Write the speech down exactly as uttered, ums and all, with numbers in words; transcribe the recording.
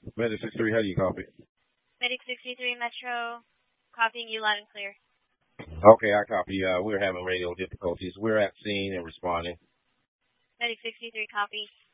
Medic sixty-three, how do you copy? Medic sixty-three Metro, copying you loud and clear. Okay, I copy. Uh, we're having radio difficulties. We're at scene and responding. Medic sixty-three, copy.